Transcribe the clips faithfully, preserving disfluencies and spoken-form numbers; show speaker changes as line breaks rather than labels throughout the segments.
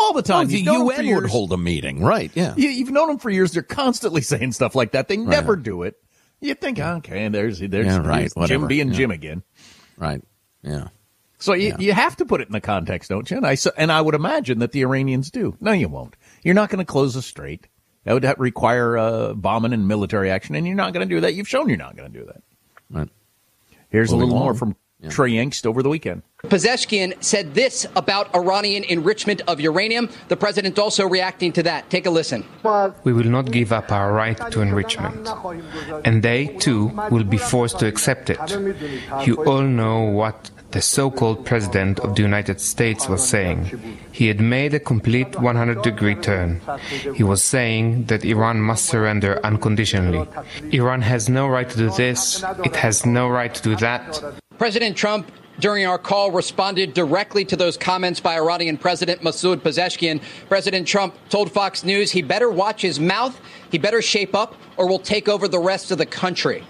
all the time.
Oh, the U N would hold a meeting, right? Yeah,
you, you've known them for years. They're constantly saying stuff like that. They right. never do it. You think, okay, there's there's,
yeah, right,
there's Jim being
yeah.
Jim again,
right? Yeah.
So you
yeah.
you have to put it in the context, don't you? And I and I would imagine that the Iranians do. No, you won't. You're not going to close the strait. That would require uh, bombing and military action, and you're not going to do that. You've shown you're not going to do that.
Right.
Here's
Moving
a little
along.
more from yeah. Trey Yingst over the weekend.
Pezeshkian said this about Iranian enrichment of uranium. The president also reacting to that. Take a listen.
We will not give up our right to enrichment, and they, too, will be forced to accept it. You all know what the so-called president of the United States was saying. He had made a complete one hundred degree turn. He was saying that Iran must surrender unconditionally. Iran has no right to do this. It has no right to do that.
President Trump, during our call, responded directly to those comments by Iranian President Masoud Pezeshkian. President Trump told Fox News he better watch his mouth, he better shape up, or we'll take over the rest of the country.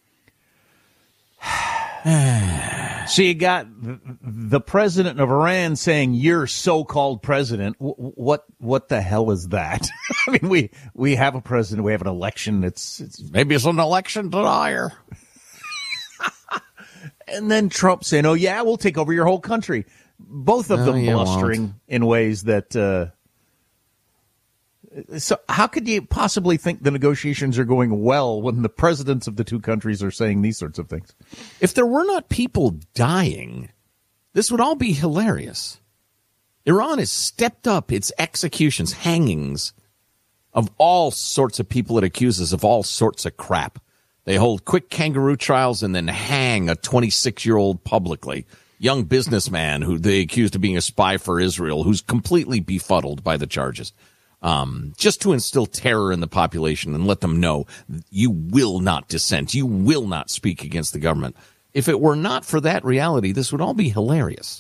So you got the president of Iran saying, you're so-called president. What what the hell is that? I mean, we we have a president. We have an election. It's, it's
Maybe it's an election denier.
And then Trump saying, oh, yeah, we'll take over your whole country. Both of
no,
them blustering
won't.
in ways that uh, – so how could you possibly think the negotiations are going well when the presidents of the two countries are saying these sorts of things?
If there were not people dying, this would all be hilarious. Iran has stepped up its executions, hangings of all sorts of people it accuses of all sorts of crap. They hold quick kangaroo trials and then hang a twenty-six-year-old publicly. Young businessman who they accused of being a spy for Israel, who's completely befuddled by the charges. Um, just to instill terror in the population and let them know you will not dissent. You will not speak against the government. If it were not for that reality, this would all be hilarious.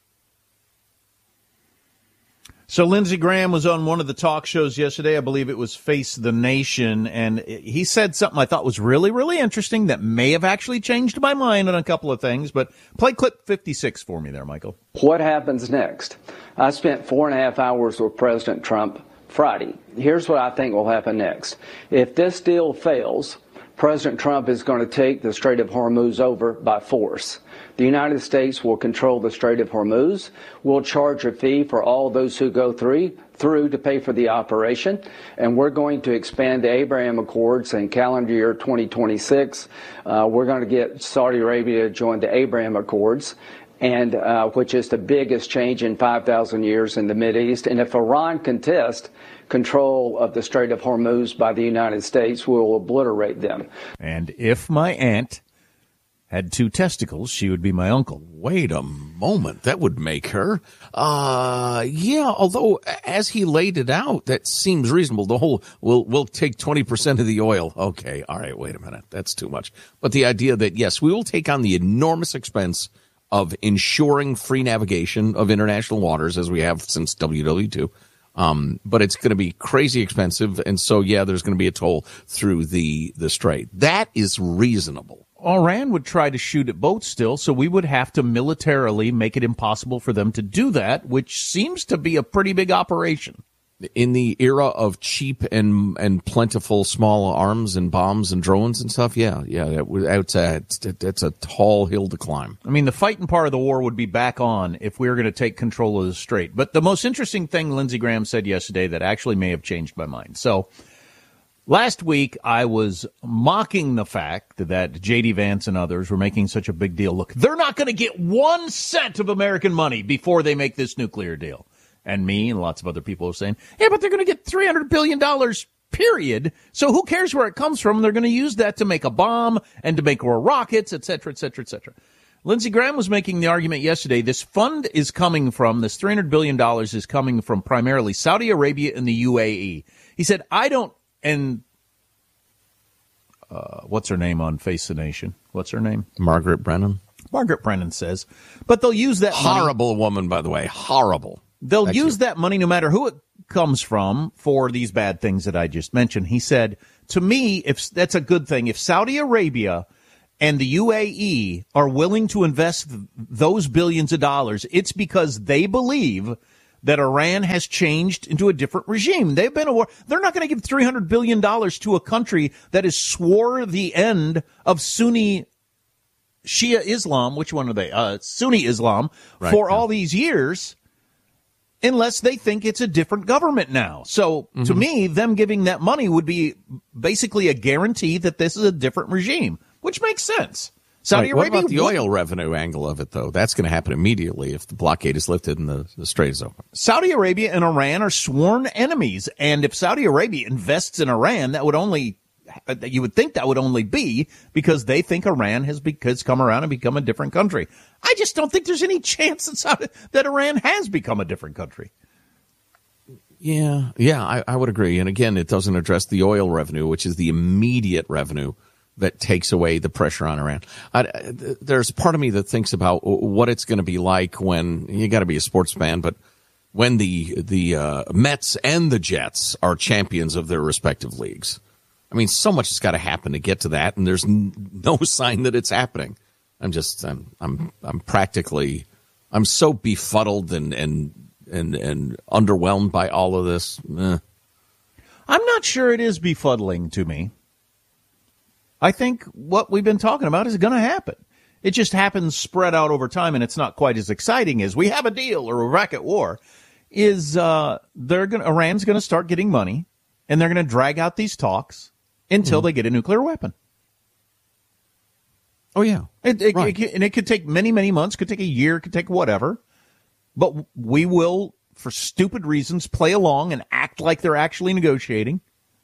So Lindsey Graham was on one of the talk shows yesterday. I believe it was Face the Nation. And he said something I thought was really, really interesting that may have actually changed my mind on a couple of things. But play clip fifty-six for me there, Michael.
What happens next? I spent four and a half hours with President Trump Friday. Here's what I think will happen next. If this deal fails, President Trump is going to take the Strait of Hormuz over by force. The United States will control the Strait of Hormuz. We'll charge a fee for all those who go through, through to pay for the operation. And we're going to expand the Abraham Accords in calendar year twenty twenty-six. Uh, we're going to get Saudi Arabia to join the Abraham Accords, and uh, which is the biggest change in five thousand years in the Mideast. And if Iran contests control of the Strait of Hormuz by the United States, we'll obliterate them.
And if my aunt had two testicles, she would be my uncle.
Wait a moment. That would make her. Uh, yeah, although as he laid it out, that seems reasonable. The whole, we'll, we'll take twenty percent of the oil. Okay. All right. Wait a minute. That's too much. But the idea that, yes, we will take on the enormous expense of ensuring free navigation of international waters as we have since W W two. Um, but it's going to be crazy expensive. And so, yeah, there's going to be a toll through the, the strait. That is reasonable.
Iran would try to shoot at boats still, so we would have to militarily make it impossible for them to do that, which seems to be a pretty big operation.
In the era of cheap and and plentiful small arms and bombs and drones and stuff, yeah, yeah, that was, it's, a, it's a tall hill to climb.
I mean, the fighting part of the war would be back on if we were going to take control of the strait. But the most interesting thing Lindsey Graham said yesterday that actually may have changed my mind. So last week, I was mocking the fact that J D Vance and others were making such a big deal. Look, they're not going to get one cent of American money before they make this nuclear deal. And me and lots of other people are saying, yeah, but they're going to get three hundred billion dollars, period. So who cares where it comes from? They're going to use that to make a bomb and to make more rockets, et cetera, et cetera, et cetera. Lindsey Graham was making the argument yesterday. This fund is coming from, this three hundred billion dollars is coming from primarily Saudi Arabia and the U A E. He said, I don't, and uh, what's her name on Face the Nation? What's her name?
Margaret Brennan.
Margaret Brennan says, but they'll use that money.
Horrible woman, by the way. Horrible.
They'll
Excellent.
use that money no matter who it comes from for these bad things that I just mentioned. He said, to me, if that's a good thing, if Saudi Arabia and the U A E are willing to invest th- those billions of dollars, it's because they believe that Iran has changed into a different regime. They've been a war. They're not going to give three hundred billion dollars to a country that has swore the end of Sunni Shia Islam. Which one are they? Uh, Sunni Islam right, for yeah. all these years, unless they think it's a different government now. So mm-hmm. to me, them giving that money would be basically a guarantee that this is a different regime, which makes sense. Saudi
right, what
Arabia.
What about the oil revenue angle of it, though? That's going to happen immediately if the blockade is lifted and the, the strait is open.
Saudi Arabia and Iran are sworn enemies, and if Saudi Arabia invests in Iran, that would only you would think that would only be because they think Iran has, be, has come around and become a different country. I just don't think there's any chance that, Saudi, that Iran has become a different country.
Yeah, yeah, I, I would agree. And again, it doesn't address the oil revenue, which is the immediate revenue that takes away the pressure on Iran. I, there's part of me that thinks about what it's going to be like when you got to be a sports fan, but when the the uh, Mets and the Jets are champions of their respective leagues. I mean, so much has got to happen to get to that, and there's n- no sign that it's happening. I'm just, I'm, I'm, I'm practically, I'm so befuddled and and and and underwhelmed by all of this. Eh.
I'm not sure it is befuddling to me. I think what we've been talking about is going to happen. It just happens spread out over time, and it's not quite as exciting as we have a deal or Iraq at war. Is uh, they're going Iran's going to start getting money, and they're going to drag out these talks until mm. they get a nuclear weapon.
Oh yeah,
it, it,
right.
it, and it could take many, many months. Could take a year. Could take whatever. But we will, for stupid reasons, play along and act like they're actually negotiating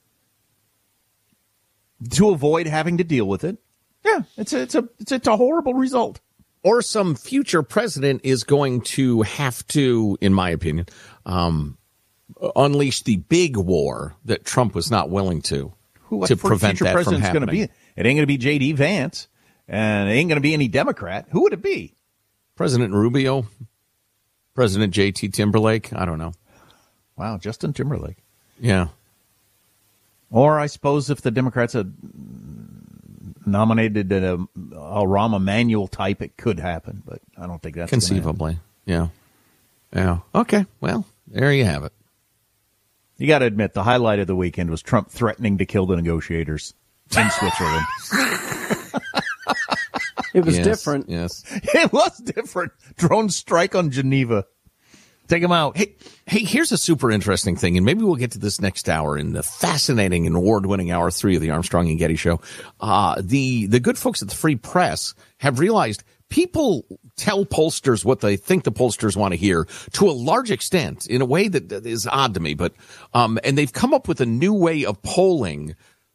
to avoid having to deal with it. Yeah, it's a, it's a, it's a, it's a horrible result.
Or some future president is going to have to, in my opinion, um, unleash the big war that Trump was not willing to,
Who,
to prevent that from happening.
Gonna be? It ain't going to be J D. Vance, and it ain't going to be any Democrat. Who would it be?
President Rubio? President J T. Timberlake? I don't know.
Wow, Justin Timberlake.
Yeah.
Or I suppose if the Democrats had nominated a, a Rahm Emanuel type, it could happen, but I don't think that's
conceivably. Yeah. Yeah. Okay. Well, there you have it.
You got to admit, the highlight of the weekend was Trump threatening to kill the negotiators in Switzerland.
It was
yes,
different.
Yes.
It was different. Drone strike on Geneva. Take them out.
Hey, hey, here's a super interesting thing, and maybe we'll get to this next hour in the fascinating and award-winning hour three of the Armstrong and Getty Show. Uh, the, the good folks at the Free Press have realized people tell pollsters what they think the pollsters want to hear to a large extent in a way that, that is odd to me, but, um, and they've come up with a new way of polling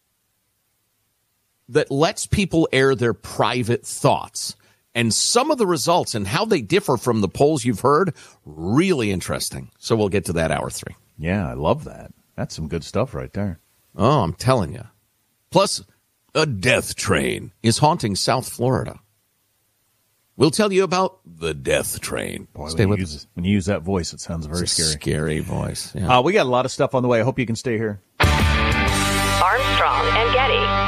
that lets people air their private thoughts. And some of the results and how they differ from the polls you've heard, really interesting. So we'll get to that hour three.
Yeah, I love that. That's some good stuff right there.
Oh, I'm telling you. Plus, a death train is haunting South Florida. We'll tell you about the death train.
Boy, Stay when, with you use, when you use that voice, it sounds very
it's a
scary.
Scary voice. Yeah.
Uh, we got a lot of stuff on the way. I hope you can stay here.
Armstrong and Getty.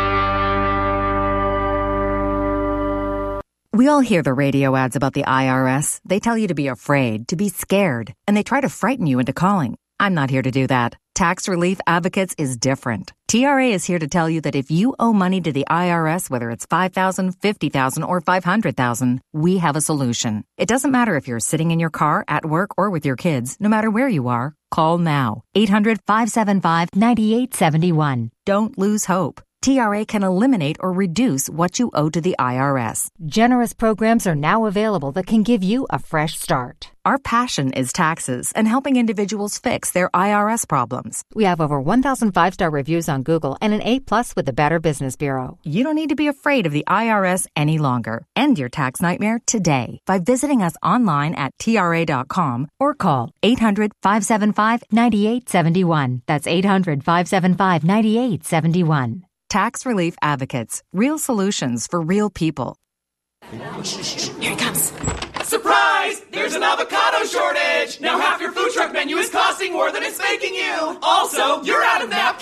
We all hear the radio ads about the I R S. They tell you to be afraid, to be scared, and they try to frighten you into calling. I'm not here to do that. Tax Relief Advocates is different. T R A is here to tell you that if you owe money to the I R S, whether it's five thousand dollars, fifty thousand dollars, or five hundred thousand dollars, we have a solution. It doesn't matter if you're sitting in your car, at work, or with your kids. No matter where you are, call now. eight hundred, five seven five, nine eight seven one. Don't lose hope. T R A can eliminate or reduce what you owe to the I R S.
Generous programs are now available that can give you a fresh start.
Our passion is taxes and helping individuals fix their I R S problems.
We have over one thousand five-star reviews on Google and an A plus with the Better Business Bureau.
You don't need to be afraid of the I R S any longer. End your tax nightmare today by visiting us online at T R A dot com or call eight hundred, five seven five, nine eight seven one. That's eight hundred, five seven five, nine eight seven one. Tax Relief Advocates. Real solutions for real people.
Here it comes.
Surprise! There's an avocado shortage! Now half your food truck menu is costing more than it's making you! Also, you're out of napkins!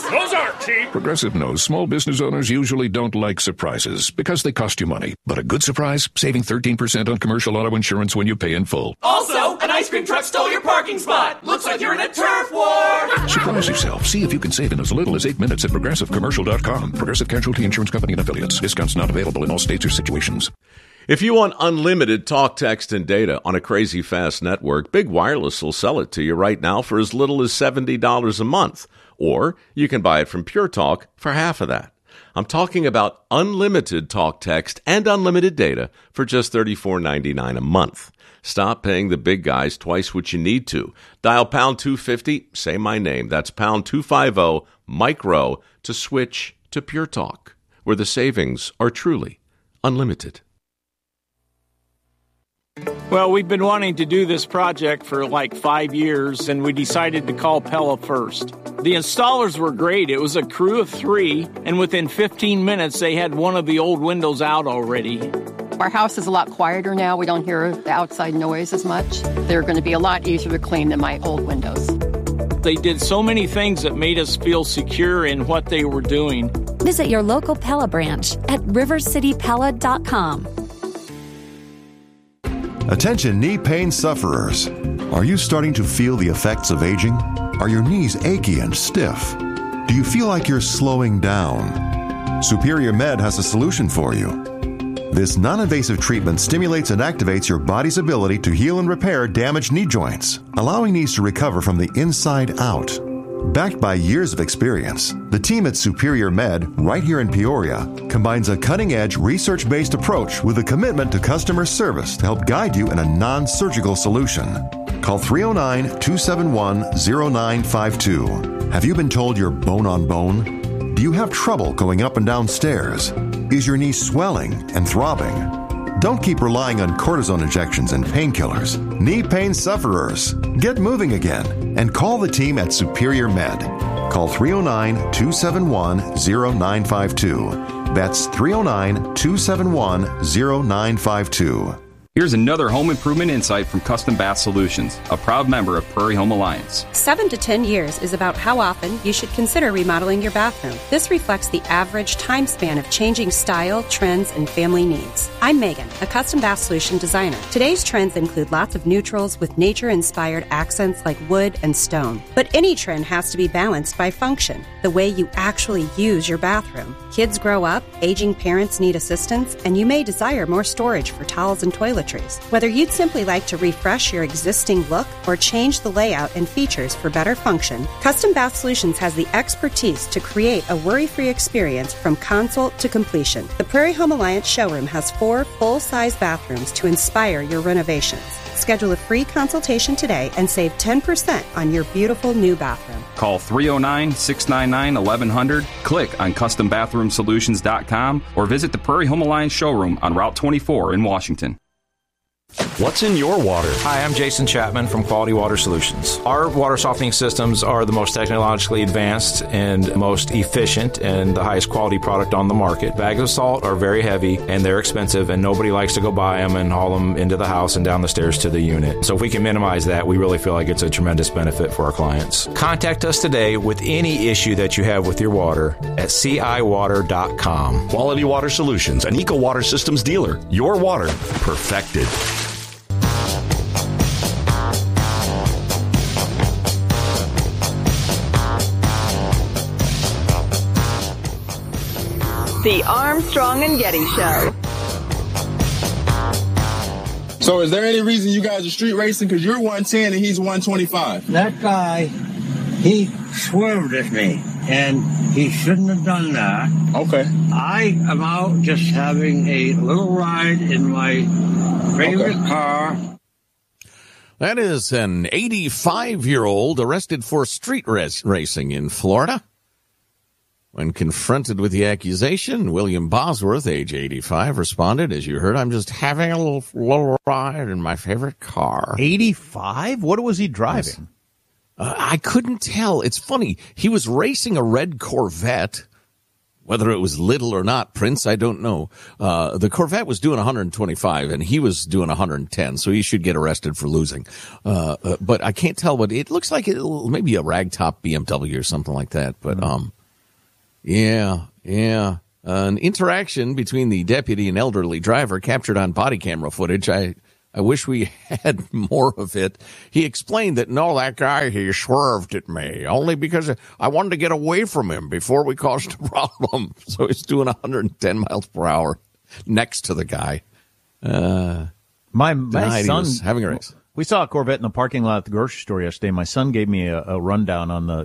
Those aren't cheap.
Progressive knows small business owners usually don't like surprises because they cost you money. But a good surprise, saving thirteen percent on commercial auto insurance when you pay in full.
Also, an ice cream truck stole your parking spot. Looks like you're in a turf war.
Surprise yourself. See if you can save in as little as eight minutes at progressive commercial dot com. Progressive Casualty Insurance Company and affiliates. Discounts not available in all states or situations.
If you want unlimited talk, text, and data on a crazy fast network, Big Wireless will sell it to you right now for as little as seventy dollars a month. Or you can buy it from Pure Talk for half of that. I'm talking about unlimited talk, text, and unlimited data for just thirty-four ninety-nine a month. Stop paying the big guys twice what you need to. Dial pound two fifty, say my name. That's pound two fifty, micro, to switch to Pure Talk, where the savings are truly unlimited.
Well, we've been wanting to do this project for like five years, and we decided to call Pella first. The installers were great. It was a crew of three, and within fifteen minutes, they had one of the old windows out already.
Our house is a lot quieter now. We don't hear the outside noise as much. They're going to be a lot easier to clean than my old windows.
They did so many things that made us feel secure in what they were doing.
Visit your local Pella branch at river city pella dot com.
Attention knee pain sufferers. Are you starting to feel the effects of aging? Are your knees achy and stiff? Do you feel like you're slowing down? Superior Med has a solution for you. This non-invasive treatment stimulates and activates your body's ability to heal and repair damaged knee joints, allowing knees to recover from the inside out. Backed by years of experience, the team at Superior Med, right here in Peoria, combines a cutting-edge, research-based approach with a commitment to customer service to help guide you in a non-surgical solution. Call three oh nine, two seven one, oh nine five two. Have you been told you're bone on bone? Do you have trouble going up and down stairs? Is your knee swelling and throbbing? Don't keep relying on cortisone injections and painkillers. Knee pain sufferers, get moving again and call the team at Superior Med. Call three oh nine, two seven one, oh nine five two. That's three oh nine, two seven one, oh nine five two.
Here's another home improvement insight from Custom Bath Solutions, a proud member of Prairie Home Alliance.
Seven to ten years is about how often you should consider remodeling your bathroom. This reflects the average time span of changing style, trends, and family needs. I'm Megan, a Custom Bath Solution designer. Today's trends include lots of neutrals with nature-inspired accents like wood and stone. But any trend has to be balanced by function, the way you actually use your bathroom. Kids grow up, aging parents need assistance, and you may desire more storage for towels and toiletries. Whether you'd simply like to refresh your existing look or change the layout and features for better function, Custom Bath Solutions has the expertise to create a worry-free experience from consult to completion. The Prairie Home Alliance showroom has four full-size bathrooms to inspire your renovations. Schedule a free consultation today and save ten percent on your beautiful new bathroom.
Call three oh nine, six nine nine, eleven hundred, click on custom bathroom solutions dot com, or visit the Prairie Home Alliance showroom on Route twenty-four in Washington.
What's in your water? Hi, I'm Jason Chapman from Quality Water Solutions. Our water softening systems are the most technologically advanced and most efficient and the highest quality product on the market. Bags of salt are very heavy and they're expensive, and nobody likes to go buy them and haul them into the house and down the stairs to the unit. So if we can minimize that, we really feel like it's a tremendous benefit for our clients. Contact us today with any issue that you have with your water at C I water dot com.
Quality Water Solutions, an Eco Water Systems dealer. Your water perfected.
The Armstrong and Getty Show.
So is there any reason you guys are street racing? Because you're one ten and he's one twenty-five.
That guy, he swerved at me, and he shouldn't have done that.
Okay.
I am out just having a little ride in my favorite okay. car.
That is an eighty-five-year-old arrested for street race racing in Florida. When confronted with the accusation, William Bosworth, age eighty-five, responded, as you heard, I'm just having a little, little ride in my favorite car.
eighty-five? What was he driving?
Uh, I couldn't tell. It's funny. He was racing a red Corvette, Whether it was little or not, Prince, I don't know. Uh, the Corvette was doing one hundred twenty-five, and he was doing one hundred ten, so he should get arrested for losing. Uh, uh, but I can't tell what it looks like. It maybe a ragtop B M W or something like that. But um, yeah, yeah, uh, an interaction between the deputy and elderly driver captured on body camera footage. I. I wish we had more of it. He explained that, no, that guy, he swerved at me only because I wanted to get away from him before we caused a problem. So he's doing one hundred ten miles per hour next to the guy. Uh,
my my son
was having a race.
We saw a Corvette in the parking lot at the grocery store yesterday. My son gave me a, a rundown on the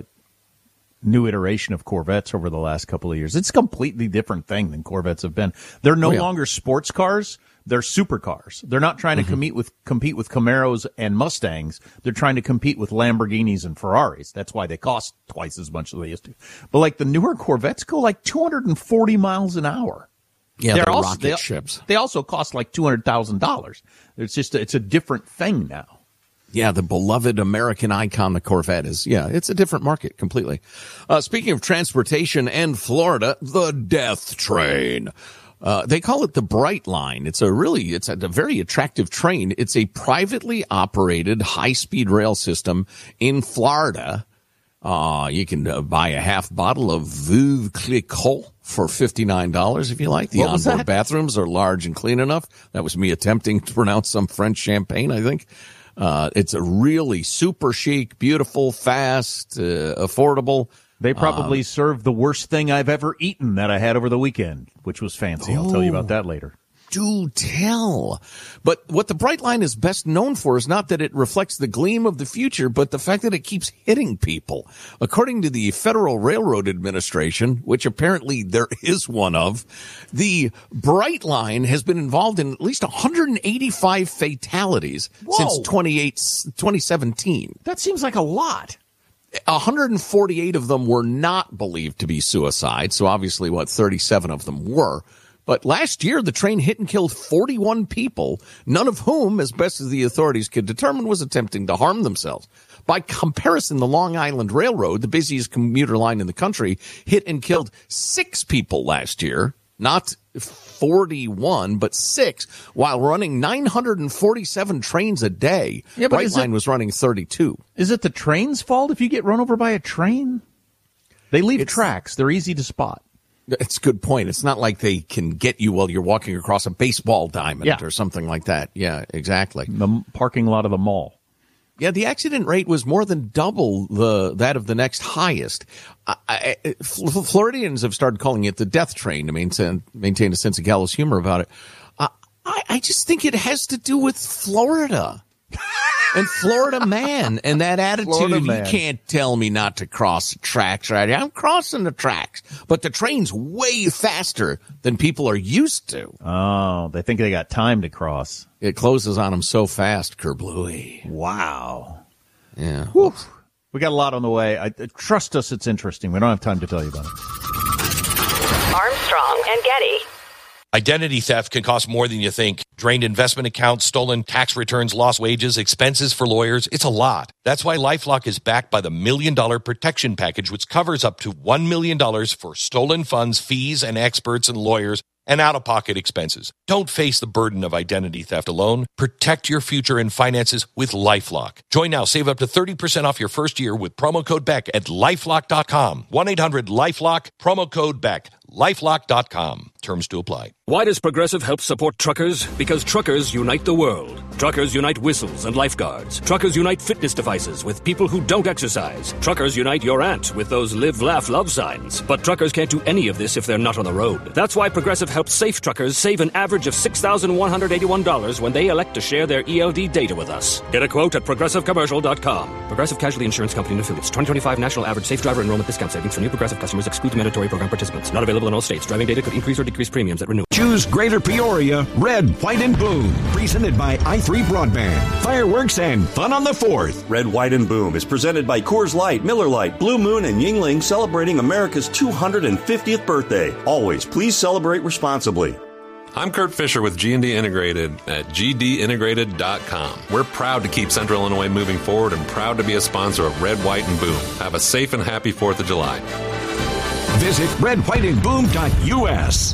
new iteration of Corvettes over the last couple of years. It's a completely different thing than Corvettes have been. They're no oh, yeah. longer sports cars. They're supercars. They're not trying to mm-hmm. compete with compete with Camaros and Mustangs. They're trying to compete with Lamborghinis and Ferraris. That's why they cost twice as much as they used to. But like the newer Corvettes go like two hundred forty miles an hour.
Yeah, they're, they're
also,
rocket
they,
ships.
They also cost like two hundred thousand dollars. It's just a, it's a different thing now.
Yeah, the beloved American icon, the Corvette is, yeah, it's a different market completely. Uh, speaking of transportation and Florida, the death train. Uh, they call it the Bright Line. It's a really, it's a, a very attractive train. It's a privately operated high-speed rail system in Florida. Uh, you can uh, buy a half bottle of Veuve Clicquot for fifty-nine dollars if you like. The onboard bathrooms are large and clean enough. That was me attempting to pronounce some French champagne, I think. Uh, it's a really super chic, beautiful, fast, uh, affordable.
They probably
um,
serve the worst thing I've ever eaten that I had over the weekend, which was fancy. Oh, I'll tell you about that later.
Do tell. But what the Bright Line is best known for is not that it reflects the gleam of the future, but the fact that it keeps hitting people. According to the Federal Railroad Administration, which apparently there is one of, the Bright Line has been involved in at least one hundred eighty-five fatalities Whoa. since twenty seventeen.
That seems like a lot.
one hundred forty-eight of them were not believed to be suicide, so obviously, what, thirty-seven of them were. But last year, the train hit and killed forty-one people, none of whom, as best as the authorities could determine, was attempting to harm themselves. By comparison, the Long Island Railroad, the busiest commuter line in the country, hit and killed six people last year, not forty-one, but six, while running nine hundred forty-seven trains a day.
Yeah, but
Brightline
it,
was running thirty-two.
Is it the train's fault if you get run over by a train? They leave it's, tracks. They're easy to spot.
It's a good point. It's not like they can get you while you're walking across a baseball diamond
yeah.
or something like that. Yeah, exactly.
The parking lot of the mall.
Yeah, the accident rate was more than double the that of the next highest. I, I, Floridians have started calling it the death train to maintain, maintain a sense of gallows humor about it. I, I, I just think it has to do with Florida. And Florida man and that attitude, you can't tell me not to cross the tracks right here. I'm crossing the tracks. But the train's way faster than people are used to.
Oh, they think they got time to cross.
It closes on them so fast, Kerblooey.
Wow.
Yeah.
Whew. We got a lot on the way. I, trust us, it's interesting. We don't have time to tell you about it.
Armstrong and Getty.
Identity theft can cost more than you think. Drained investment accounts, stolen tax returns, lost wages, expenses for lawyers. It's a lot. That's why LifeLock is backed by the Million Dollar Protection Package, which covers up to one million dollars for stolen funds, fees, and experts and lawyers, and out-of-pocket expenses. Don't face the burden of identity theft alone. Protect your future and finances with LifeLock. Join now. Save up to thirty percent off your first year with promo code Beck at lifelock dot com. one eight hundred lifelock, promo code Beck. lifelock dot com. Terms to apply.
Why does Progressive help support truckers? Because truckers unite the world. Truckers unite whistles and lifeguards. Truckers unite fitness devices with people who don't exercise. Truckers unite your aunt with those live, laugh, love signs. But truckers can't do any of this if they're not on the road. That's why Progressive helps safe truckers save an average of six thousand one hundred eighty-one dollars when they elect to share their E L D data with us. Get a quote at progressive commercial dot com. Progressive Casualty Insurance Company and Affiliates. twenty twenty-five National Average Safe Driver Enrollment Discount Savings for new Progressive customers exclude mandatory program participants. Not available in all states. Driving data could increase or decrease premiums at renewal.
Choose Greater Peoria, red, white, and boom. Presented by i three Broadband. Fireworks and fun on the fourth.
Red, White, and Boom is presented by Coors Light, Miller Lite, Blue Moon, and Yuengling, celebrating America's two hundred fiftieth birthday. Always, please celebrate responsibly.
I'm Kurt Fisher with G and D Integrated at g d integrated dot com. We're proud to keep Central Illinois moving forward and proud to be a sponsor of Red, White, and Boom. Have a safe and happy fourth of July.
Visit red white and boom dot U S.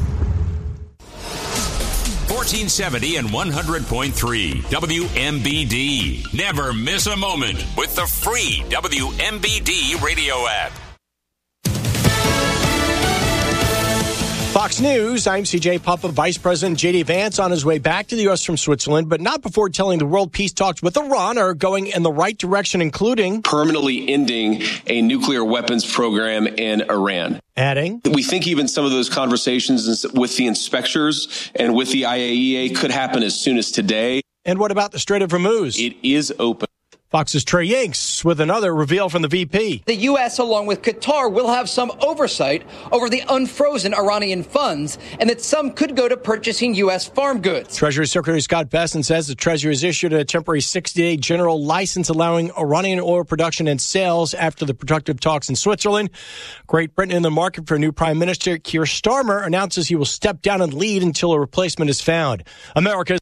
fourteen seventy and one hundred point three W M B D. Never miss a moment with the free W M B D radio app.
Fox News, I'm C J Puppa. Vice President J D Vance on his way back to the U S from Switzerland, but not before telling the world peace talks with Iran are going in the right direction, including
permanently ending a nuclear weapons program in Iran.
Adding,
we think even some of those conversations with the inspectors and with the I A E A could happen as soon as today.
And what about the Strait of Hormuz?
It is open.
Fox's Trey Yanks with another reveal from the V P.
The U S, along with Qatar, will have some oversight over the unfrozen Iranian funds, and that some could go to purchasing U S farm goods.
Treasury Secretary Scott Bessent says the Treasury has issued a temporary sixty-day general license allowing Iranian oil production and sales after the productive talks in Switzerland. Great Britain in the market for new Prime Minister. Keir Starmer announces he will step down and lead until a replacement is found. America's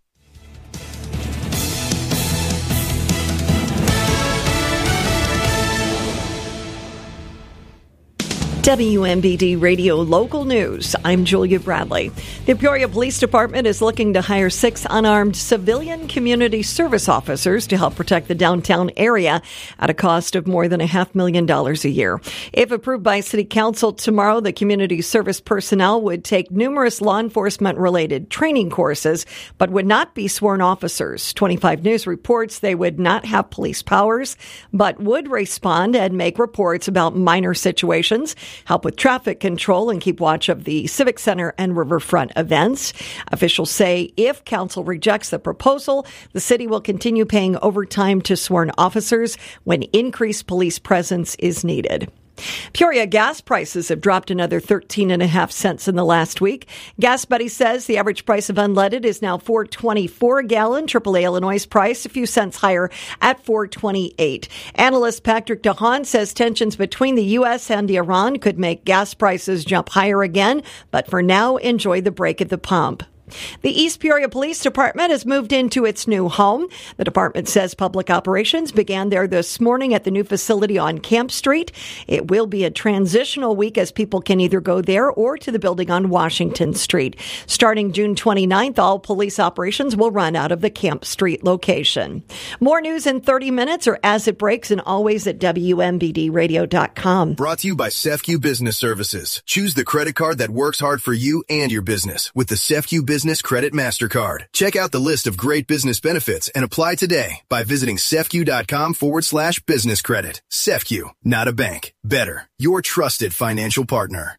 W M B D Radio Local News. I'm Julia Bradley. The Peoria Police Department is looking to hire six unarmed civilian community service officers to help protect the downtown area at a cost of more than a half million dollars a year. If approved by City Council tomorrow, the community service personnel would take numerous law enforcement-related training courses, but would not be sworn officers. twenty-five News reports they would not have police powers, but would respond and make reports about minor situations, help with traffic control, and keep watch of the Civic Center and riverfront events. Officials say if council rejects the proposal, the city will continue paying overtime to sworn officers when increased police presence is needed. Peoria gas prices have dropped another thirteen and a half cents in the last week. Gas Buddy says the average price of unleaded is now four twenty-four a gallon. triple A Illinois' price a few cents higher at four twenty-eight. Analyst Patrick DeHaan says tensions between the U S and Iran could make gas prices jump higher again, but for now, enjoy the break at the pump. The East Peoria Police Department has moved into its new home. The department says public operations began there this morning at the new facility on Camp Street. It will be a transitional week as people can either go there or to the building on Washington Street. Starting June twenty-ninth, all police operations will run out of the Camp Street location. More news in thirty minutes or as it breaks, and always at W M B D radio dot com.
Brought to you by Sefcu Business Services. Choose the credit card that works hard for you and your business with the Sefcu Business Business Credit MasterCard. Check out the list of great business benefits and apply today by visiting sefcu.com forward slash business credit. Sefcu, not a bank. Better. Your trusted financial partner.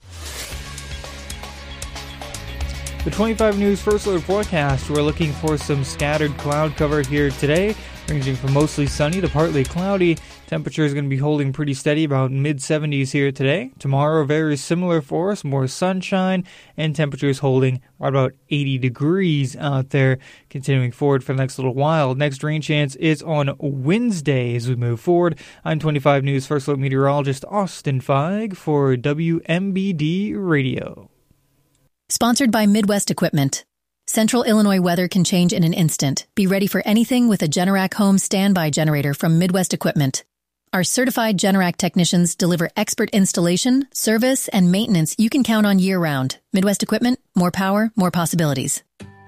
The twenty-five News First Alert forecast. We're looking for some scattered cloud cover here today, ranging from mostly sunny to partly cloudy. Temperature is going to be holding pretty steady, about mid seventies here today. Tomorrow, very similar for us, more sunshine, and temperatures holding right about eighty degrees out there, continuing forward for the next little while. Next rain chance is on Wednesday as we move forward. I'm twenty-five News First Alert meteorologist Austin Feig for W M B D Radio.
Sponsored by Midwest Equipment. Central Illinois weather can change in an instant. Be ready for anything with a Generac home standby generator from Midwest Equipment. Our certified Generac technicians deliver expert installation, service, and maintenance you can count on year-round. Midwest Equipment, more power, more possibilities.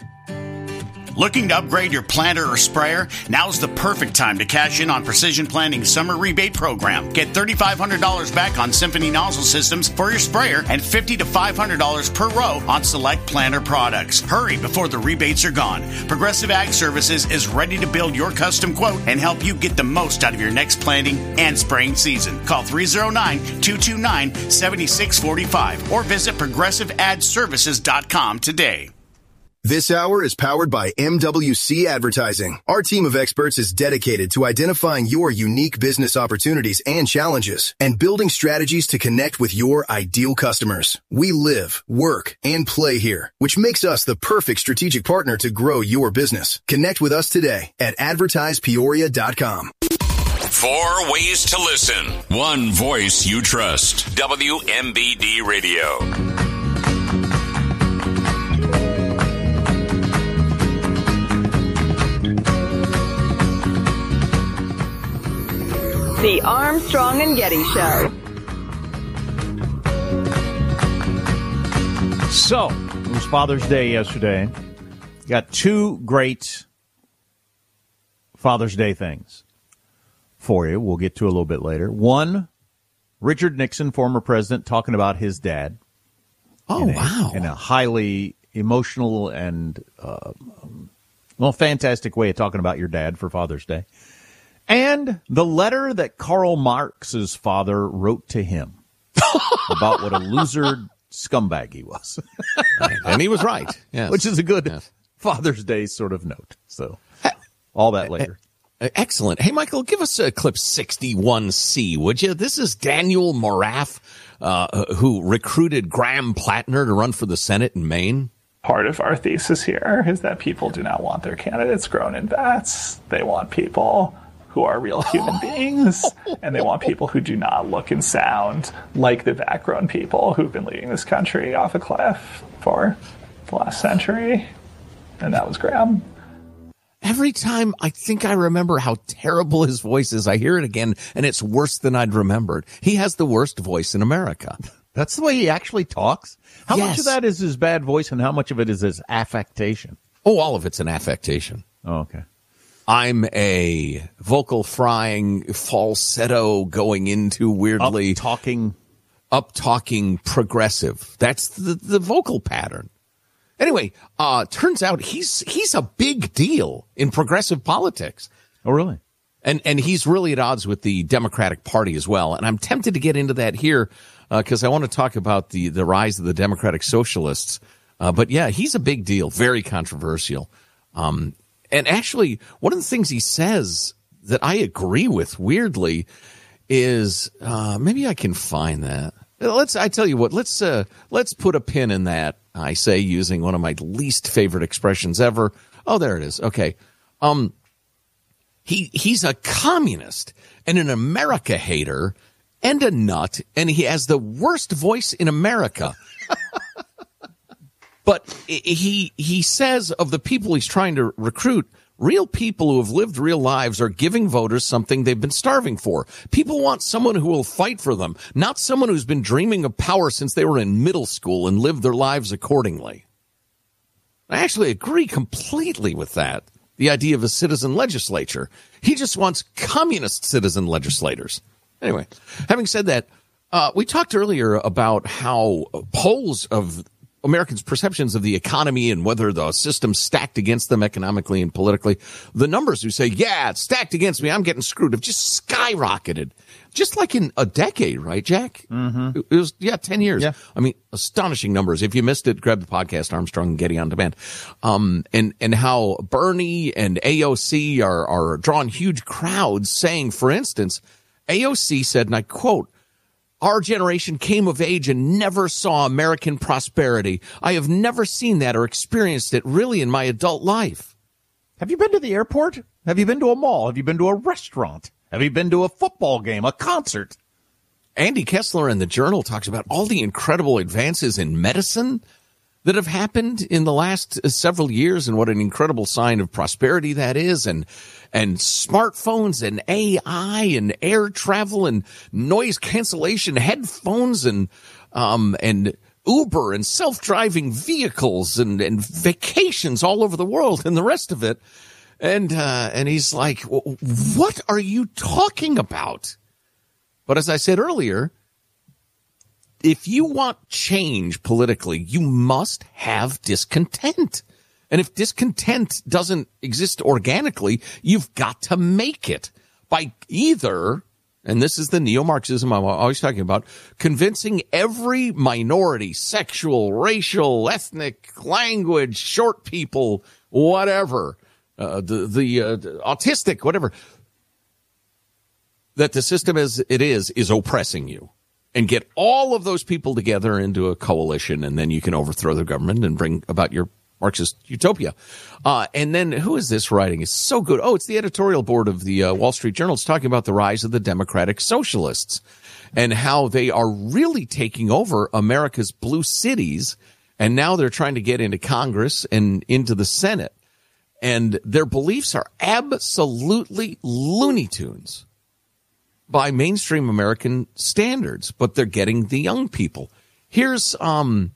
Looking to upgrade your planter or sprayer? Now's the perfect time to cash in on Precision Planting's summer rebate program. Get three thousand five hundred dollars back on Symphony nozzle systems for your sprayer and fifty to five hundred dollars per row on select planter products. Hurry before the rebates are gone. Progressive Ag Services is ready to build your custom quote and help you get the most out of your next planting and spraying season. Call three oh nine, two two nine, seven six four five or visit progressive ad services dot com today.
This hour is powered by M W C Advertising. Our team of experts is dedicated to identifying your unique business opportunities and challenges and building strategies to connect with your ideal customers. We live, work, and play here, which makes us the perfect strategic partner to grow your business. Connect with us today at advertise peoria dot com.
Four ways to listen. One voice you trust. W M B D Radio.
The Armstrong and Getty Show.
So, it was Father's Day yesterday. Got two great Father's Day things for you. We'll get to a little bit later. One, Richard Nixon, former president, talking about his dad.
Oh,
in a,
wow.
In a highly emotional and, uh, well, fantastic way of talking about your dad for Father's Day. And the letter that Karl Marx's father wrote to him about what a loser scumbag he was.
Right. And he was right. Yes.
Which is a good
yes.
Father's Day sort of note. So all that later.
Excellent. Hey, Michael, give us a clip sixty-one C, would you? This is Daniel Moraff, uh, who recruited Graham Plattner to run for the Senate in Maine.
Part of our thesis here is that people do not want their candidates grown in vats. They want people who are real human beings, and they want people who do not look and sound like the vat-grown people who've been leading this country off a cliff for the last century. And that was Graham.
Every time I think I remember how terrible his voice is, I hear it again, and it's worse than I'd remembered. He has the worst voice in America.
That's the way he actually talks? How
yes.
much of that is his bad voice, and how much of it is his affectation?
Oh, all of it's an affectation.
Oh, okay.
I'm a vocal frying, falsetto going into weirdly
up talking,
up talking progressive. That's the, the vocal pattern. Anyway, uh, turns out he's he's a big deal in progressive politics.
Oh, really?
And and he's really at odds with the Democratic Party as well. And I'm tempted to get into that here because uh, I want to talk about the the rise of the Democratic Socialists. Uh, but yeah, he's a big deal, very controversial. Um, And actually, one of the things he says that I agree with, weirdly, is uh, maybe I can find that. Let's. I tell you what. Let's uh, let's put a pin in that. I say using one of my least favorite expressions ever. Oh, there it is. Okay. Um, he he's a communist and an America hater and a nut, and he has the worst voice in America. But he he says of the people he's trying to recruit, real people who have lived real lives are giving voters something they've been starving for. People want someone who will fight for them, not someone who's been dreaming of power since they were in middle school and lived their lives accordingly. I actually agree completely with that, the idea of a citizen legislature. He just wants communist citizen legislators. Anyway, having said that, uh, we talked earlier about how polls of Americans' perceptions of the economy and whether the system's stacked against them economically and politically. The numbers who say, yeah, it's stacked against me, I'm getting screwed, have just skyrocketed. Just like in a decade, right, Jack?
Mm-hmm.
It was, yeah, ten years.
Yeah.
I mean, astonishing numbers. If you missed it, grab the podcast, Armstrong and Getty on Demand. Um, and, and how Bernie and A O C are, are drawing huge crowds saying, for instance, A O C said, and I quote, "Our generation came of age and never saw American prosperity. I have never seen that or experienced it really in my adult life."
Have you been to the airport? Have you been to a mall? Have you been to a restaurant? Have you been to a football game, a concert?
Andy Kessler in the Journal talks about all the incredible advances in medicine that have happened in the last several years and what an incredible sign of prosperity that is. And and smartphones and A I and air travel and noise cancellation headphones and um and Uber and self-driving vehicles and, and vacations all over the world and the rest of it. And uh, and he's like, what are you talking about? But as I said earlier, if you want change politically, you must have discontent. And if discontent doesn't exist organically, you've got to make it by either, and this is the neo-Marxism I'm always talking about, convincing every minority, sexual, racial, ethnic, language, short people, whatever, uh, the, the uh, autistic, whatever, that the system as it is is oppressing you. And get all of those people together into a coalition, and then you can overthrow the government and bring about your Marxist utopia. Uh, and then who is this writing? It's so good. Oh, it's the editorial board of the uh, Wall Street Journal. It's talking about the rise of the Democratic Socialists and how they are really taking over America's blue cities. And now they're trying to get into Congress and into the Senate. And their beliefs are absolutely Looney Tunes by mainstream American standards, but they're getting the young people. Here's um,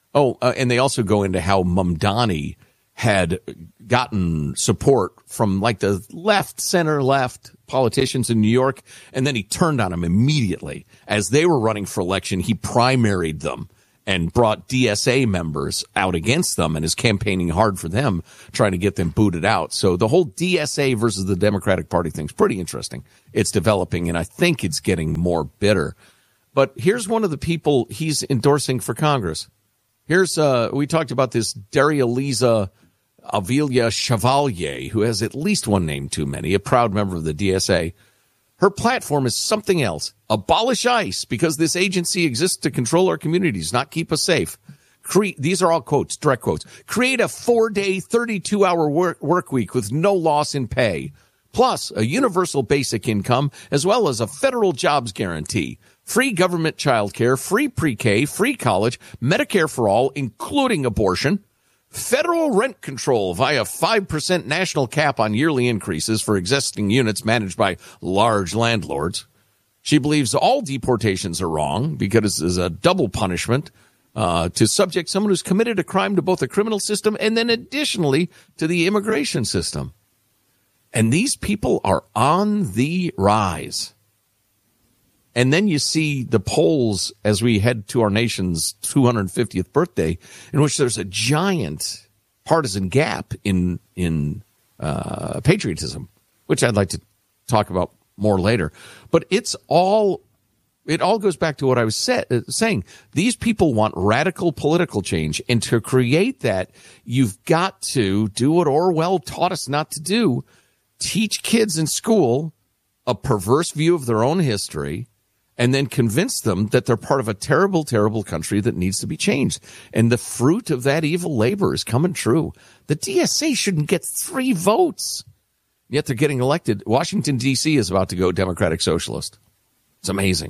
Oh, uh, and they also go into how Mamdani had gotten support from like the left, center left politicians in New York, and then he turned on them immediately. As they were running for election, he primaried them and brought D S A members out against them and is campaigning hard for them, trying to get them booted out. So the whole D S A versus the Democratic Party thing's pretty interesting. It's developing, and I think it's getting more bitter. But here's one of the people he's endorsing for Congress. Here's, uh, we talked about this Daria-Liza Avilia Chevalier, who has at least one name too many, a proud member of the D S A. Her platform is something else. Abolish ICE, because this agency exists to control our communities, not keep us safe. Cre- These are all quotes, direct quotes. Create a four-day, thirty-two hour work, work week with no loss in pay, plus a universal basic income, as well as a federal jobs guarantee. Free government child care, free pre-K, free college, Medicare for all, including abortion, federal rent control via five percent national cap on yearly increases for existing units managed by large landlords. She believes all deportations are wrong because it's a double punishment uh, to subject someone who's committed a crime to both the criminal system and then additionally to the immigration system. And these people are on the rise. And then you see the polls as we head to our nation's two hundred fiftieth birthday, in which there's a giant partisan gap in in uh, patriotism, which I'd like to talk about more later. But it's all it all goes back to what I was set, uh, saying. These people want radical political change, and to create that, you've got to do what Orwell taught us not to do: teach kids in school a perverse view of their own history, and then convince them that they're part of a terrible, terrible country that needs to be changed. And the fruit of that evil labor is coming true. The D S A shouldn't get three votes, yet they're getting elected. Washington, D C is about to go Democratic Socialist. It's amazing.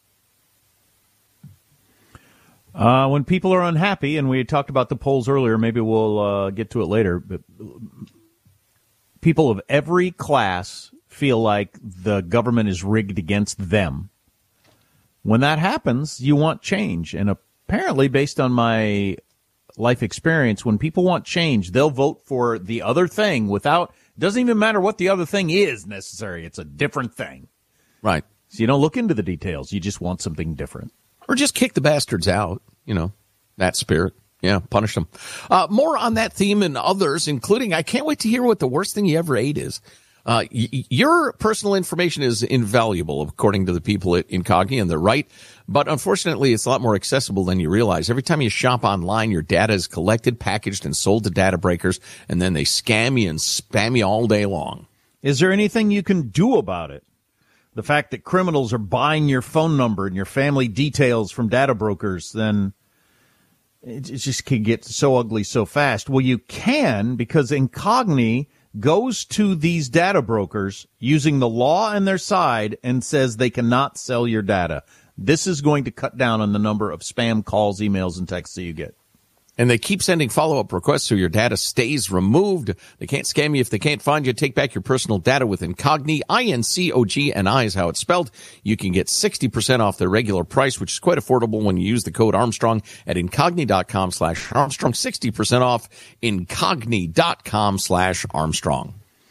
Uh, when people are unhappy, and we talked about the polls earlier, maybe we'll uh, get to it later, but people of every class feel like the government is rigged against them. When that happens, you want change. And apparently, based on my life experience, when people want change, they'll vote for the other thing without, it doesn't even matter what the other thing is necessary. It's a different thing.
Right.
So you don't look into the details. You just want something different.
Or just kick the bastards out, you know, that spirit. Yeah, punish them. Uh, more on that theme and others, including, I can't wait to hear what the worst thing you ever ate is. Uh, y- your personal information is invaluable, according to the people at Incogni, and they're right. But unfortunately, it's a lot more accessible than you realize. Every time you shop online, your data is collected, packaged, and sold to data breakers, and then they scam you and spam you all day long.
Is there anything you can do about it? The fact that criminals are buying your phone number and your family details from data brokers, then it just can get so ugly so fast. Well, you can, because Incogni goes to these data brokers using the law on their side and says they cannot sell your data. This is going to cut down on the number of spam calls, emails, and texts that you get.
And they keep sending follow-up requests so your data stays removed. They can't scam you if they can't find you. Take back your personal data with Incogni. I N C O G N I is how it's spelled. You can get sixty percent off their regular price, which is quite affordable when you use the code Armstrong at Incogni.com slash Armstrong. sixty percent off Incogni.com slash Armstrong.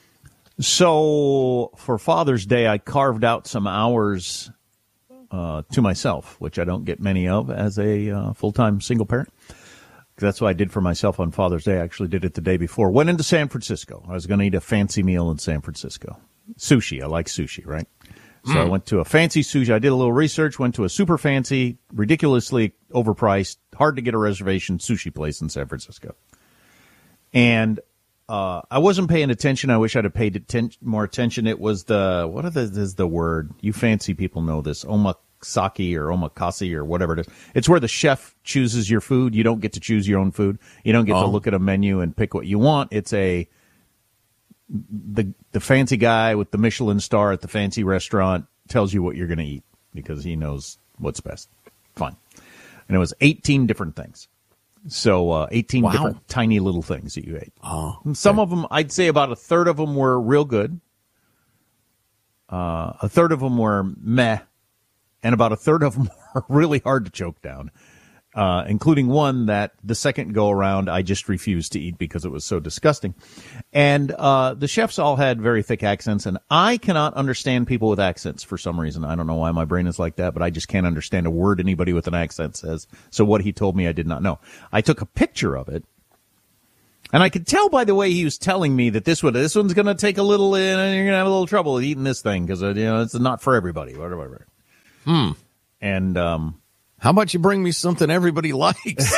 So for Father's Day, I carved out some hours uh, to myself, which I don't get many of as a uh, full-time single parent. That's what I did for myself on Father's Day. I actually did it the day before. Went into San Francisco. I was going to eat a fancy meal in San Francisco. Sushi. I like sushi, right? So mm. I went to a fancy sushi. I did a little research, went to a super fancy, ridiculously overpriced, hard to get a reservation sushi place in San Francisco. And uh, I wasn't paying attention. I wish I'd have paid atten- more attention. It was the, what are the, is the word? You fancy people know this. Omakase or omakase or whatever it is. It's where the chef chooses your food. You don't get to choose your own food. You don't get oh. to look at a menu and pick what you want. It's a, the the fancy guy with the Michelin star at the fancy restaurant tells you what you're going to eat because he knows what's best. Fine. And it was eighteen different things. So uh, eighteen wow. different tiny little things that you ate.
Oh,
okay. Some of them, I'd say about a third of them were real good. Uh, a third of them were meh. And about a third of them were really hard to choke down. uh, including one that the second go around I just refused to eat because it was so disgusting. And uh, the chefs all had very thick accents, and I cannot understand people with accents for some reason. I don't know why my brain is like that, but I just can't understand a word anybody with an accent says. So what he told me, I did not know. I took a picture of it. And I could tell by the way he was telling me that this one, this one's going to take a little, and you're going to have a little trouble with eating this thing because, uh, you know, it's not for everybody. Whatever.
Hmm.
And um,
how about you bring me something everybody likes?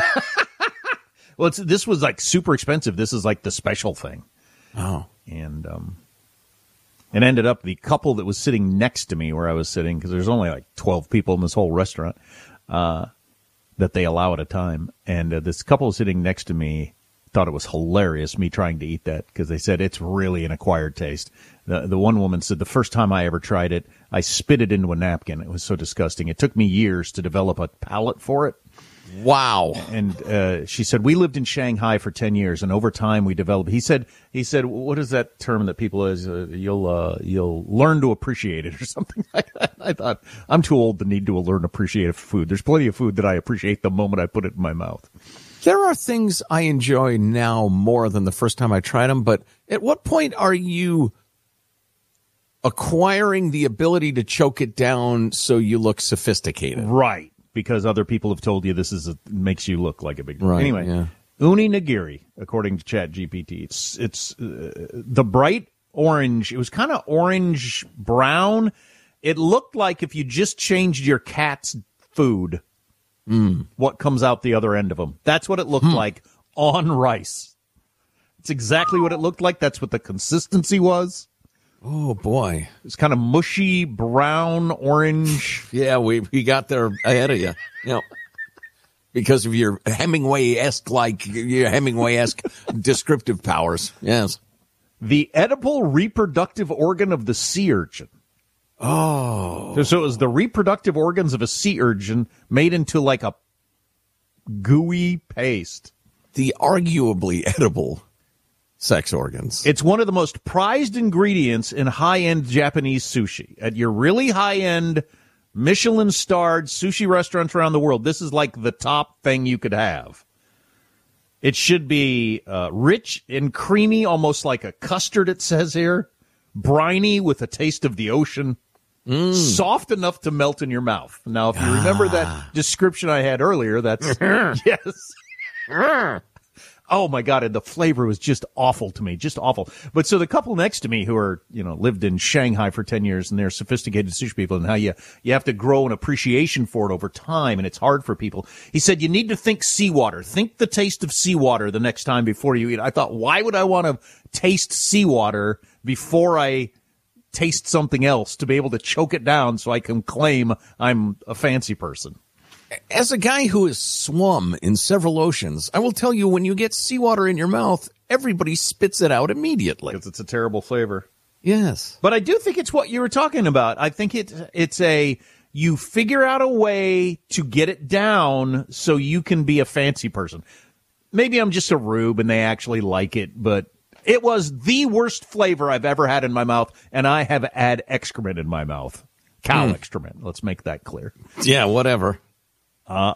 Well, it's, this was like super expensive. This is like the special thing.
Oh.
And um, it ended up the couple that was sitting next to me where I was sitting, because there's only like twelve people in this whole restaurant uh, that they allow at a time. And uh, this couple sitting next to me thought it was hilarious, me trying to eat that, because they said it's really an acquired taste. The the one woman said the first time I ever tried it, I spit it into a napkin. It was so disgusting. It took me years to develop a palate for it.
Wow.
And uh, she said, we lived in Shanghai for ten years, and over time we developed. He said, he said, what is that term that people is, uh, you'll uh, you'll learn to appreciate it or something like that. I thought, I'm too old to need to learn to appreciate food. There's plenty of food that I appreciate the moment I put it in my mouth.
There are things I enjoy now more than the first time I tried them, but at what point are you acquiring the ability to choke it down so you look sophisticated?
Right, because other people have told you this is a, makes you look like a big deal.
Right,
anyway,
yeah.
Uni nigiri, according to ChatGPT. It's, it's uh, the bright orange. It was kind of orange brown. It looked like if you just changed your cat's food.
Mm.
What comes out the other end of them. That's what it looked
Hmm.
like on rice. It's exactly what it looked like. That's what the consistency was.
Oh, boy.
It's kind of mushy, brown, orange.
Yeah, we we got there ahead of you. You know, because of your Hemingway-esque, like, your Hemingway-esque descriptive powers. Yes.
The edible reproductive organ of the sea urchin.
Oh.
So, so it was the reproductive organs of a sea urchin made into like a gooey paste.
The arguably edible sex organs.
It's one of the most prized ingredients in high-end Japanese sushi. At your really high-end Michelin-starred sushi restaurants around the world, this is like the top thing you could have. It should be uh, rich and creamy, almost like a custard, it says here. Briny with a taste of the ocean.
Mm.
Soft enough to melt in your mouth. Now, if you remember
Ah.
that description I had earlier, that's... yes. Oh, my God, and the flavor was just awful to me, just awful. But so the couple next to me who are, you know, lived in Shanghai for ten years, and they're sophisticated sushi people, and how you, you have to grow an appreciation for it over time, and it's hard for people. He said, you need to think seawater. Think the taste of seawater the next time before you eat. I thought, why would I want to taste seawater before I taste something else to be able to choke it down so I can claim I'm a fancy person?
As a guy who has swum in several oceans, I will tell you, when you get seawater in your mouth, everybody spits it out immediately.
Because it's a terrible flavor.
Yes.
But I do think it's what you were talking about. I think it, it's a, you figure out a way to get it down so you can be a fancy person. Maybe I'm just a rube and they actually like it, but it was the worst flavor I've ever had in my mouth, and I have had excrement in my mouth. Cow
Mm.
excrement. Let's make that clear.
Yeah, whatever.
Uh,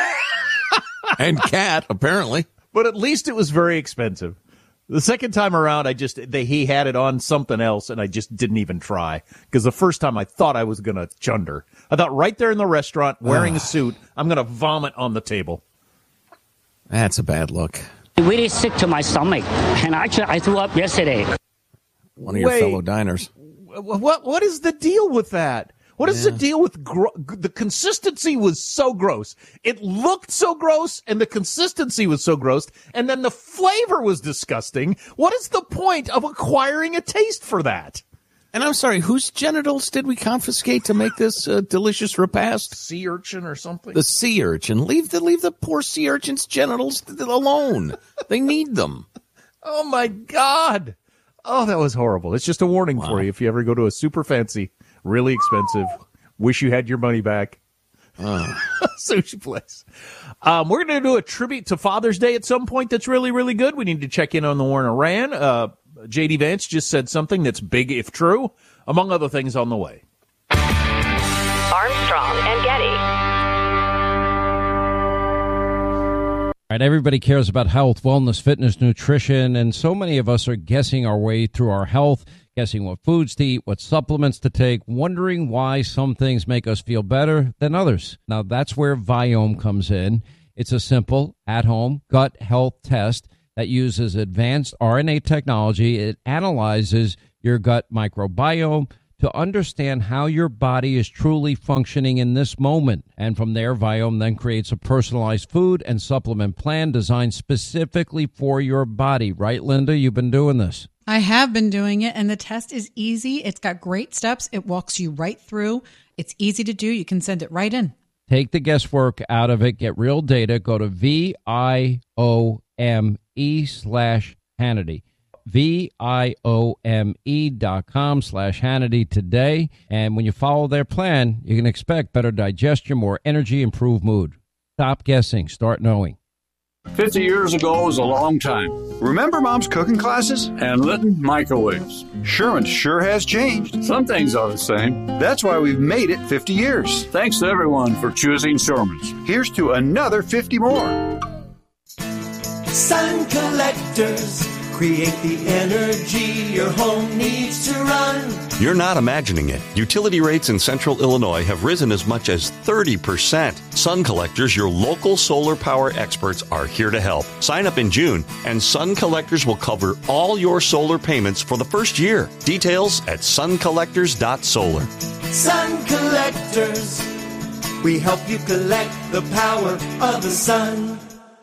and cat, apparently.
But at least it was very expensive. The second time around, I just they, he had it on something else, and I just didn't even try. Because the first time I thought I was going to chunder. I thought right there in the restaurant, wearing a suit, I'm going to vomit on the table.
That's a bad look.
Really sick to my stomach, and actually I threw up yesterday.
One of your
Wait.
fellow diners.
What What is the deal with that? What is
Yeah.
the deal with gro- the consistency was so gross. It looked so gross, and the consistency was so gross, and then the flavor was disgusting. What is the point of acquiring a taste for that?
And I'm sorry, whose genitals did we confiscate to make this uh, delicious repast?
Sea urchin or something?
The sea urchin. Leave the leave the poor sea urchin's genitals alone. They need them.
Oh my God. Oh, that was horrible. It's just a warning for you if you ever go to a super fancy, really expensive, wish you had your money back
Oh.
sushi place. Um, we're going to do a tribute to Father's Day at some point that's really, really good. We need to check in on the war in Iran. Uh, J D Vance just said something that's big if true, among other things on the way.
Armstrong and Getty.
Right, everybody cares about health, wellness, fitness, nutrition, and so many of us are guessing our way through our health, guessing what foods to eat, what supplements to take, wondering why some things make us feel better than others. Now, that's where Viome comes in. It's a simple, at-home gut health test that uses advanced R N A technology. It analyzes your gut microbiome to understand how your body is truly functioning in this moment. And from there, Viome then creates a personalized food and supplement plan designed specifically for your body. Right, Linda? You've been doing this.
I have been doing it, and the test is easy. It's got great steps. It walks you right through. It's easy to do. You can send it right in.
Take the guesswork out of it. Get real data. Go to V I O M E slash Hannity. V-I-O-M-E dot com slash Hannity today. And when you follow their plan, you can expect better digestion, more energy, improved mood. Stop guessing. Start knowing.
fifty years ago was a long time.
Remember Mom's cooking classes?
And Litton microwaves.
Sherman sure has changed.
Some things are the same.
That's why we've made it fifty years.
Thanks to everyone for choosing Sherman's.
Here's to another fifty more.
Sun Collectors. Create the energy your home needs to run.
You're not imagining it. Utility rates in central Illinois have risen as much as thirty percent. Sun Collectors, your local solar power experts, are here to help. Sign up in June, and Sun Collectors will cover all your solar payments for the first year. Details at sun collectors dot solar.
Sun Collectors. We help you collect the power of the sun.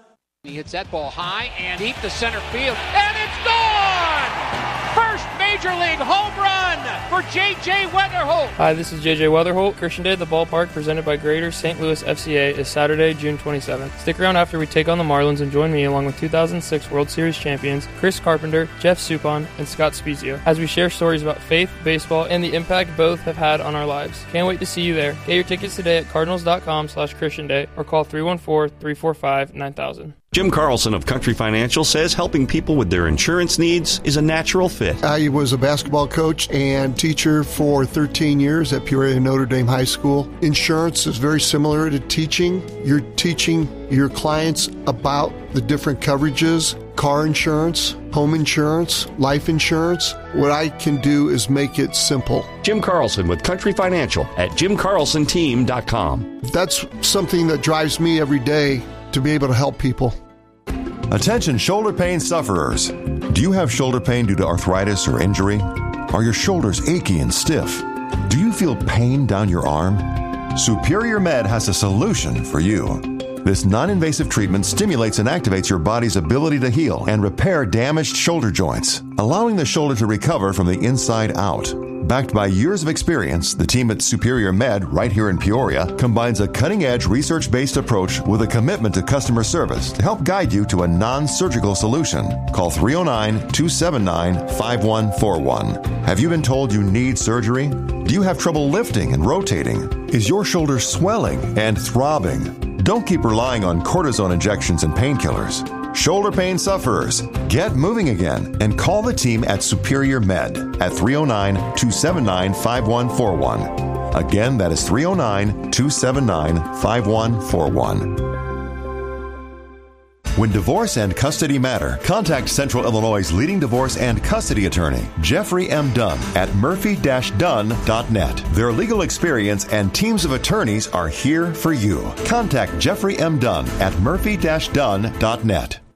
He hits that ball high and deep to center field, and it's gone! First Major League home run for J J Weatherholt.
Hi, this is J J Weatherholt. Christian Day at the Ballpark, presented by Greater Saint Louis F C A, is Saturday, June twenty-seventh. Stick around after we take on the Marlins and join me along with two thousand six World Series champions Chris Carpenter, Jeff Suppan, and Scott Spezio as we share stories about faith, baseball, and the impact both have had on our lives. Can't wait to see you there. Get your tickets today at cardinals.com slash Christian Day or call three one four, three four five, nine thousand.
Jim Carlson of Country Financial says helping people with their insurance needs is a natural fit.
I was a basketball coach and teacher for thirteen years at Peoria Notre Dame High School. Insurance is very similar to teaching. You're teaching your clients about the different coverages, car insurance, home insurance, life insurance. What I can do is make it simple.
Jim Carlson with Country Financial at jim carlson team dot com.
That's something that drives me every day, to be able to help people.
Attention shoulder pain sufferers. Do you have shoulder pain due to arthritis or injury? Are your shoulders achy and stiff? Do you feel pain down your arm? Superior Med has a solution for you. This non-invasive treatment stimulates and activates your body's ability to heal and repair damaged shoulder joints, allowing the shoulder to recover from the inside out. Backed by years of experience, the team at Superior Med, right here in Peoria, combines a cutting-edge research-based approach with a commitment to customer service to help guide you to a non-surgical solution. Call three oh nine, two seven nine, five one four one. Have you been told you need surgery? Do you have trouble lifting and rotating? Is your shoulder swelling and throbbing? Don't keep relying on cortisone injections and painkillers. Shoulder pain sufferers, get moving again and call the team at Superior Med at three oh nine, two seven nine, five one four one. Again, that is three oh nine, two seven nine, five one four one. When divorce and custody matter, contact Central Illinois' leading divorce and custody attorney, Jeffrey M. Dunn, at murphy dash dunn dot net. Their legal experience and teams of attorneys are here for you. Contact Jeffrey M. Dunn at murphy dash dunn dot net.